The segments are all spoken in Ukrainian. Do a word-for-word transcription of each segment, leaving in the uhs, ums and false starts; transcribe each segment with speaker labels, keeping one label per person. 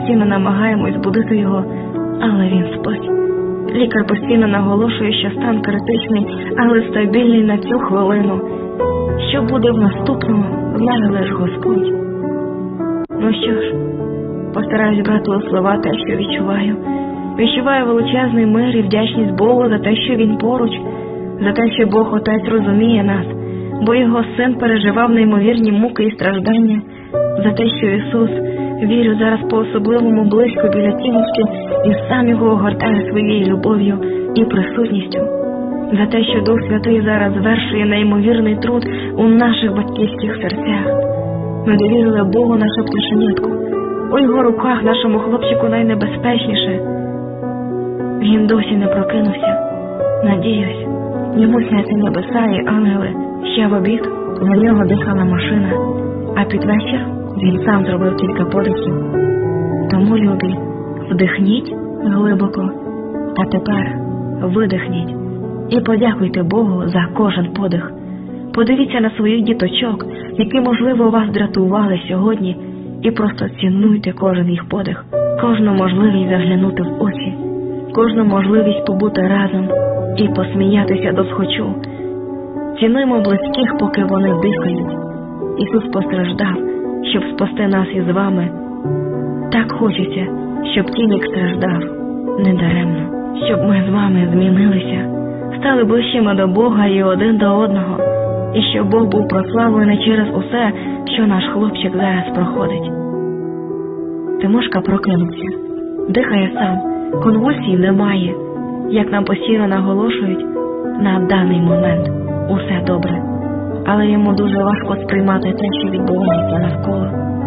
Speaker 1: постійно намагаємось будити його, але він спить. Лікар постійно наголошує, що стан критичний, але стабільний на цю хвилину. Що буде в наступному, знає лише Господь. Ну що ж, постараюсь брати у слова те, що відчуваю. Відчуваю величезний мир і вдячність Богу за те, що Він поруч, за те, що Бог Отець розуміє нас, бо Його Син переживав неймовірні муки і страждання, за те, що Ісус, вірю, зараз по-особливому близько біля тіночки і сам його огортає своєю любов'ю і присутністю, за те, що Дух Святий зараз звершує неймовірний труд у наших батьківських серцях. Ми довірили Богу нашу пташенятку. У Його руках нашому хлопчику найнебезпечніше. Він досі не прокинувся. Надіюсь, йому сняться небеса і ангели. Ще в обід на нього дихала машина, а під вечір він сам зробив кілька подихів. Тому, любі, вдихніть глибоко, а тепер видихніть. І подякуйте Богу за кожен подих. Подивіться на своїх діточок, які, можливо, вас дратували сьогодні, і просто цінуйте кожен їх подих, кожну можливість заглянути в очі, кожну можливість побути разом і посміятися досхочу. Цінуємо близьких, поки вони дихають. Ісус постраждав, щоб спасти нас із вами. Так хочеться, щоб Тімік страждав недаремно, щоб ми з вами змінилися, стали ближчими до Бога і один до одного, і щоб Бог був прославлений через усе, що наш хлопчик зараз проходить. Тимошка прокинувся, дихає сам, конвульсій немає, як нам постійно наголошують, на даний момент усе добре, але йому дуже важко сприймати те, що відбувається навколо.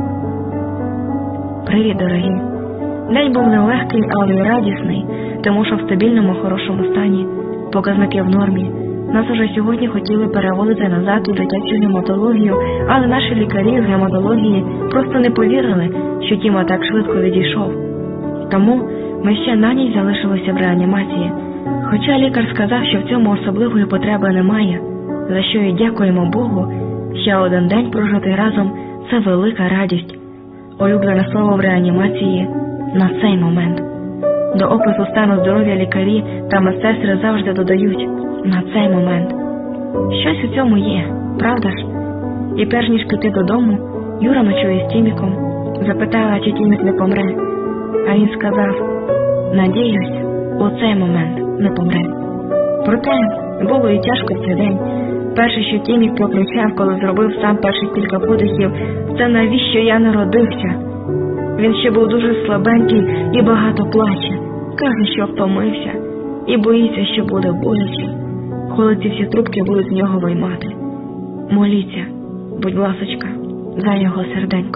Speaker 1: Привіт, дорогі! День був нелегкий, але й радісний, тому що в стабільному, хорошому стані, показники в нормі. Нас уже сьогодні хотіли переводити назад у дитячу гематологію, але наші лікарі з гематології просто не повірили, що Тіма так швидко відійшов. Тому ми ще на ніч залишилися в реанімації, хоча лікар сказав, що в цьому особливої потреби немає, за що і дякуємо Богу. Ще один день прожити разом – це велика радість. Улюблене слово в реанімації – на цей момент. До опису стану здоров'я лікарі та медсестри завжди додають «на цей момент». Щось у цьому є, правда ж? І перш ніж піти додому, Юра ночує з Тіміком, запитала, чи Тімік не помре. А він сказав «надіюсь, у цей момент не помре». Проте було і тяжко в цей день. Перше, що Тімік прокричав, коли зробив сам перші кілька подихів, це «навіщо я народився?». Він ще був дуже слабенький і багато плаче. Каже, що втомився і боїться, що буде боляче, коли ці всі трубки будуть з нього виймати. Моліться, будь ласочка, за його серденько.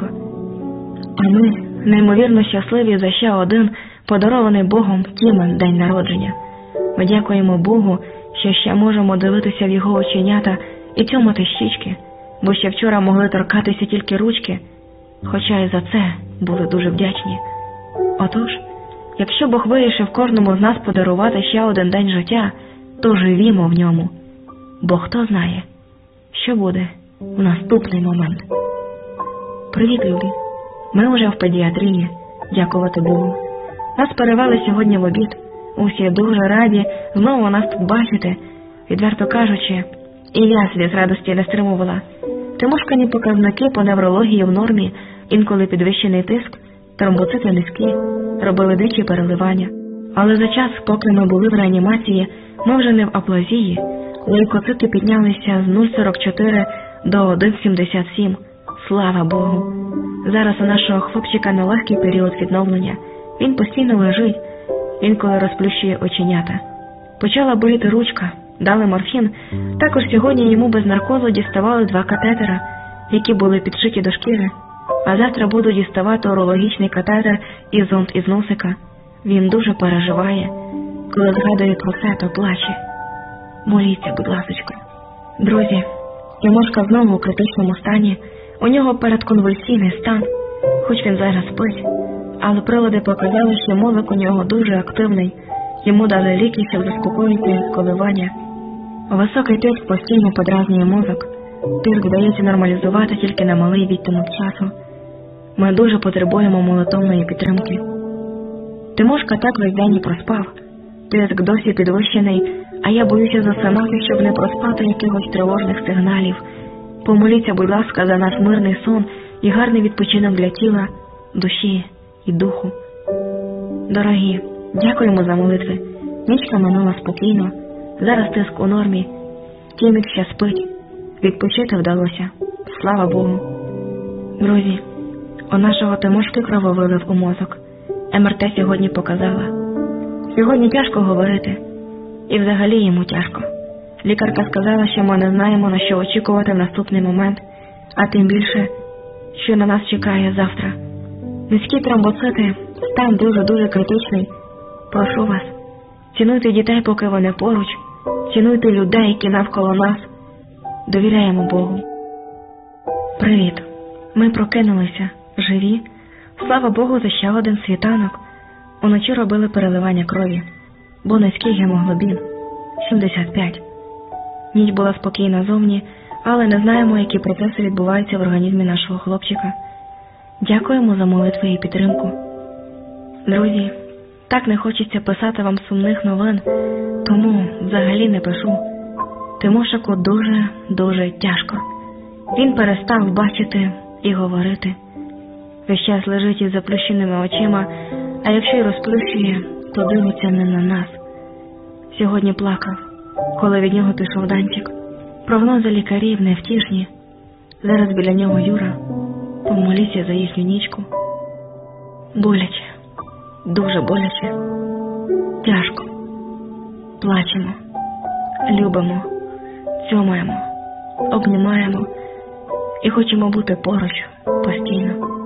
Speaker 1: А ми неймовірно щасливі за ще один подарований Богом Тімен день народження. Ми дякуємо Богу, що ще можемо дивитися в його оченята і тьомати щічки, бо ще вчора могли торкатися тільки ручки, хоча і за це були дуже вдячні. Отож, якщо Бог вирішив кожному з нас подарувати ще один день життя, то живімо в ньому, бо хто знає, що буде в наступний момент. Привіт, любі! Ми вже в педіатрії, дякувати Богу. Нас перевели сьогодні в обід. Усі дуже раді знову нас тут бачити. Відверто кажучи, і я сліз радості не стримувала. Тимошкані показники по неврології в нормі, інколи підвищений тиск, тромбоцити низькі, робили дичі переливання. Але за час, поки ми були в реанімації, ми вже не в аплазії. Лейкоцити піднялися з нуль цілих сорок чотири до один цілих сімдесят сім. Слава Богу! Зараз у нашого хлопчика нелегкий період відновлення. Він постійно лежить, інколи розплющує оченята. Почала боліти ручка, дали морфін. Також сьогодні йому без наркозу діставали два катетера, які були підшиті до шкіри. А завтра буду діставати урологічний катетер і зонд із носика. Він дуже переживає. Коли згадує про це, то плаче. Моліться, будь ласочка. Друзі, Тимошка знову у критичному стані. У нього передконвульсійний стан, хоч він зараз спить. Але прилади показали, що мозок у нього дуже активний. Йому дали ліки, щоб заспокоїти коливання. Високий тиск постійно подразнює мозок. Тиск вдається нормалізувати тільки на малий відтинок часу. Ми дуже потребуємо молитовної підтримки. Тимошка так весь день і проспав. Тиск досі підвищений, а я боюся засинати, щоб не проспати якихось тривожних сигналів. Помоліться, будь ласка, за наш мирний сон і гарний відпочинок для тіла, душі і духу. Дорогі, дякуємо за молитви. Нічка минула спокійно, зараз тиск у нормі, Тімік ще спить, відпочити вдалося, слава Богу. Друзі, у нашого Тимошки крововилив у мозок. ем ер те сьогодні показала. Сьогодні тяжко говорити, і взагалі йому тяжко. Лікарка сказала, що ми не знаємо, на що очікувати в наступний момент, а тим більше, що на нас чекає завтра. Низькі тромбоцити, стан дуже-дуже критичний. Прошу вас, цінуйте дітей, поки вони поруч, цінуйте людей, які навколо нас. Довіряємо Богу. Привіт. Ми прокинулися, живі. Слава Богу за ще один світанок. Уночі робили переливання крові, бо низький гемоглобін – сімдесят п'ять. Ніч була спокійна зовні, але не знаємо, які процеси відбуваються в організмі нашого хлопчика. Дякуємо за молитви і підтримку. Друзі, так не хочеться писати вам сумних новин, тому взагалі не пишу. Тимошику дуже-дуже тяжко. Він перестав бачити і говорити. Весь час лежить із заплющеними очима, а якщо й розплющує, то дивиться не на нас. Сьогодні плакав, коли від нього пішов Данчик. Прогнози лікарів невтішні. Зараз біля нього Юра. Помоліться за їхню нічку. Боляче. Дуже боляче. Тяжко. Плачемо. Любимо. Цьомаємо. Обнімаємо. І хочемо бути поруч постійно.